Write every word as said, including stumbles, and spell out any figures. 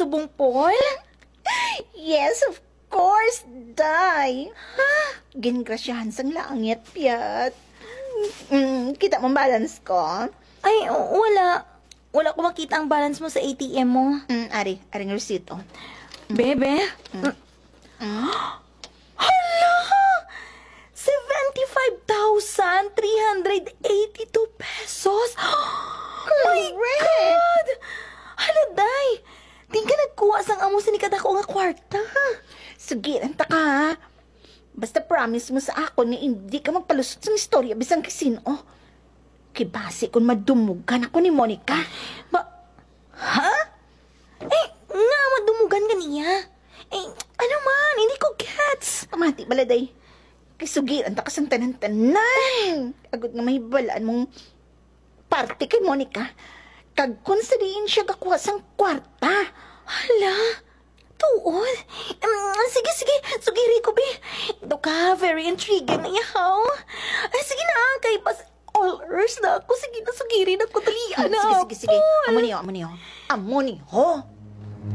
subong, Paul? Yes, of course, day. Gingrasyahan sang langit, piyat. Mm, kita mo balance ko? Ay, wala. Wala ko makita ang balance mo sa A T M mo. Mm, ari, aring resito. Bebe? Mm. Hala! seventy-five thousand three hundred eighty-two pesos! My Correct. God! Hala, day! Di ka nagkuha sang amo sinikad ako nga kwarta. Sugiran ta ka, ha? Basta promise mo sa ako na hindi ka magpalusot sa istorya bisang kisino. Kibasi kung madumugan ako ni Monica. Ba? Ha? Eh, nga madumugan ka niya. Eh, ano man, hindi ko gets. Pamati baladay. Kisugiran ta kasang tanan-tanan. Agad nga may balaan mong party kay Monica. Kag konseriin siya gakuha sang kwarta. Hala, tuon. Um, sige, sige, sugiri ko, be. Ito ka, very intriguing na yahaw. Ay, sige na, kay pas all earth na ako. Sige na, sugiri na ko, talian na. Sige, sige, sige. Paul. Amo niyo, amo niyo. Amo niyo.